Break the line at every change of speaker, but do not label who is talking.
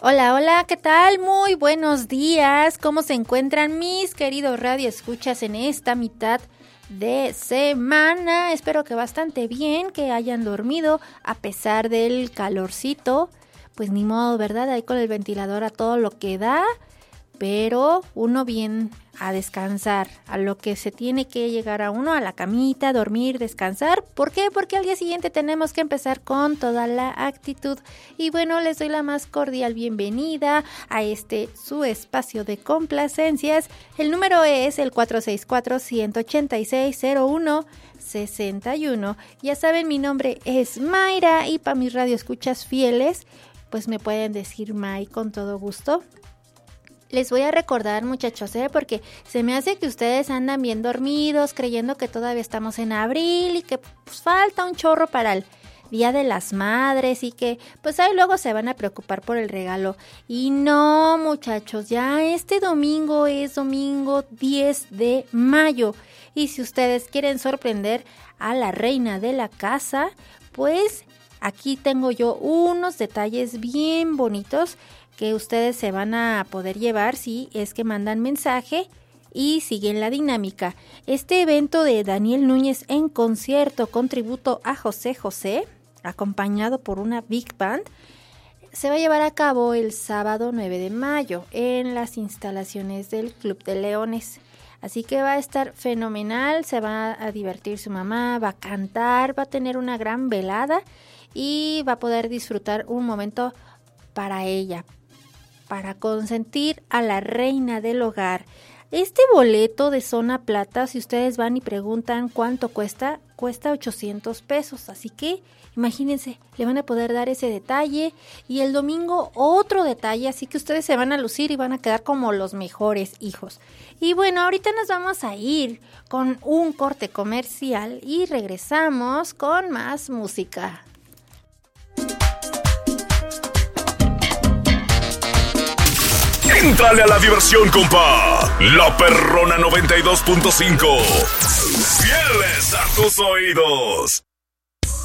Hola, hola, ¿qué tal? Muy buenos días. ¿Cómo se encuentran mis queridos radioescuchas en esta mitad de semana? Espero que bastante bien, que hayan dormido a pesar del calorcito. Pues ni modo, ¿verdad? Ahí con el ventilador a todo lo que da, pero uno bien a descansar, a lo que se tiene que llegar a uno, a la camita, dormir, descansar. ¿Por qué? Porque al día siguiente tenemos que empezar con toda la actitud. Y bueno, les doy la más cordial bienvenida a su espacio de complacencias. El número es el 464-186-0161. Ya saben, mi nombre es Mayra y para mis radioescuchas fieles, pues me pueden decir May con todo gusto. Les voy a recordar, muchachos, porque se me hace que ustedes andan bien dormidos, creyendo que todavía estamos en abril y que pues falta un chorro para el Día de las Madres y que pues ahí luego se van a preocupar por el regalo. Y no, muchachos, ya este domingo es domingo 10 de mayo. Y si ustedes quieren sorprender a la reina de la casa, pues aquí tengo yo unos detalles bien bonitos que ustedes se van a poder llevar si es que mandan mensaje y siguen la dinámica. Este evento de Daniel Núñez en concierto con tributo a José José, acompañado por una Big Band, se va a llevar a cabo el sábado 9 de mayo en las instalaciones del Club de Leones. Así que va a estar fenomenal, se va a divertir su mamá, va a cantar, va a tener una gran velada y va a poder disfrutar un momento para ella, para consentir a la reina del hogar. Este boleto de Zona Plata, si ustedes van y preguntan cuánto cuesta 800 pesos. Así que imagínense, le van a poder dar ese detalle y el domingo otro detalle, así que ustedes se van a lucir y van a quedar como los mejores hijos. Y bueno, ahorita nos vamos a ir con un corte comercial y regresamos con más música.
Éntrale a la diversión, compa. La Perrona 92.5. Fieles a tus oídos.